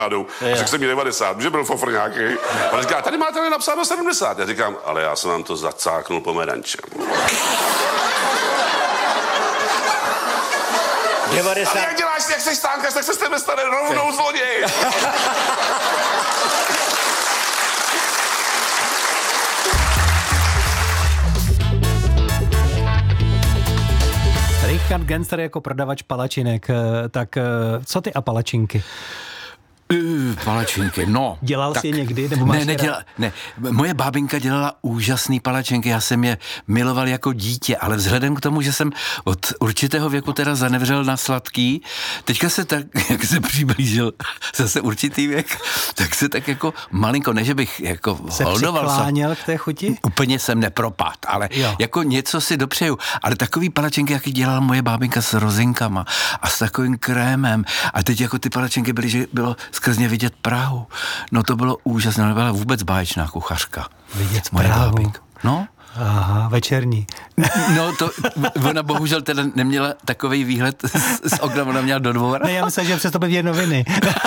A řekl jsem mi 90, že byl fofr nějaký. A říká, tady máte napsáno 70. Já říkám, ale já jsem vám to zacáknul pomerančem. 90. Ale jak děláš, jak seš stánkař, tak se s tebe stane rovnou zloděj. Richard Genster jako prodavač palačinek, tak co ty a palačinky? Palačinky, no. Dělal jsi je někdy? Nebo máš ne. Moje bábinka dělala úžasný palačinky, já jsem je miloval jako dítě, ale vzhledem k tomu, že jsem od určitého věku teda zanevřel na sladký, teďka se tak, jak se přiblížil zase určitý věk, tak se tak jako malinko, ne že bych jako holdoval. Se přikláněl k té chuti? Úplně jsem nepropad, ale jako něco si dopřeju. Ale takový palačinky, jaký dělala moje bábinka s rozinkama a s takovým krémem. A teď jako ty palačinky byly, že bylo skrz ně vidět Prahu. No to bylo úžasné, ale byla vůbec báječná kuchařka. Vidět Prahu. No. Aha, večerní. No to, ona bohužel teda neměla takovej výhled z okna, ona měla do dvora. Ne, já myslím, že přes to byly noviny.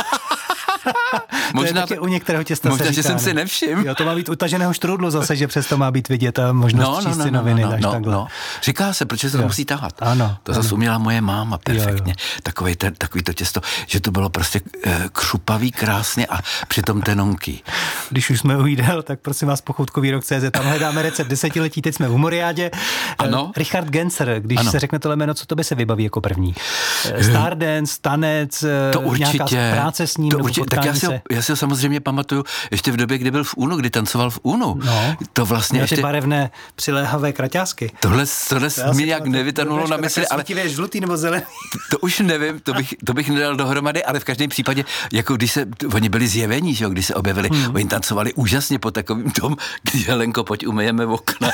Možná to je u některého těsta možná, se říká, že jsem si nevšiml. Jo, to má být utaženého štrudlu zase, že přesto má být vidět a možnost číst si noviny. No. Říká se, protože se to musí tahat. Ano. To zase uměla moje máma perfektně. Takový to těsto, že to bylo prostě křupavý, krásně a přitom tenonký. Když už jsme u jídel, tak prosím vás pochoutkový rok.cz, tam hledáme recept desetiletí, teď jsme v Humoriádě. Ano. Richard Gencer, když se řekne tohle jméno, co to by se vybaví jako první? Stardance, tanec, to určitě, nějaká práce s ním, to určitě, tak já si ho samozřejmě pamatuju ještě v době, kdy byl v UNu, kdy tancoval v UNu. No, to vlastně ještě ty barevné přiléhavé kraťásky. Tohle mi nějak nevytrhnulo na mysli, ale žlutý nebo zelený. To už nevím, to bych nedal dohromady, ale v každém případě, jako když oni byli zjevení, že jo, když se objevili, oni tancovali úžasně po takovým tom, když Helenko, pojď umyjeme okna,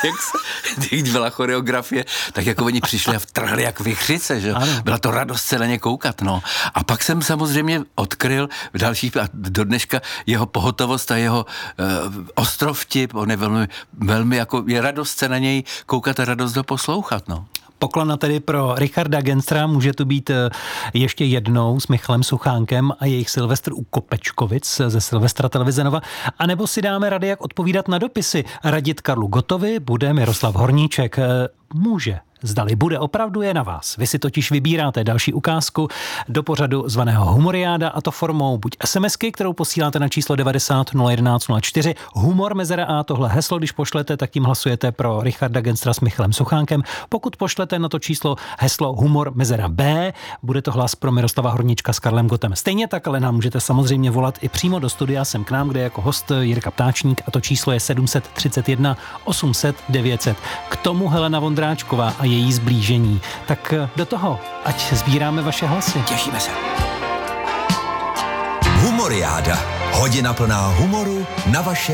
jak byla choreografie, tak jako oni přišli a vtrhli jak vichřice, že jo. Byla to radost se na ně koukat, no. A pak jsem samozřejmě odkryl v dalších, a do dneška jeho pohotovost a jeho ostrovtip, on je velmi jako, je radost se na něj koukat a radost ho poslouchat, no. Poklona tedy pro Richarda Genstra, může to být ještě jednou s Michalem Suchánkem a jejich Silvestr u Kopečkovic ze Silvestra televize Nova, anebo si dáme rady, jak odpovídat na dopisy. Radit Karlu Gotovi bude Miroslav Horníček. Může. Zdali bude, opravdu je na vás. Vy si totiž vybíráte další ukázku do pořadu zvaného Humoriáda, a to formou buď SMSky, kterou posíláte na číslo 90 011 04, humor mezera A, tohle heslo, když pošlete, tak tím hlasujete pro Richarda Genstra s Michalem Suchánkem. Pokud pošlete na to číslo heslo humor mezera B, bude to hlas pro Miroslava Horníčka s Karlem Gotem. Stejně tak, ale nám můžete samozřejmě volat i přímo do studia sem k nám, kde je jako host Jirka Ptáčník, a to číslo je 731 800 900. K tomu Helena Vondráčková a její zblížení. Tak do toho, ať sbíráme vaše hlasy. Těšíme se. Humoriáda. Hodina plná humoru na vaše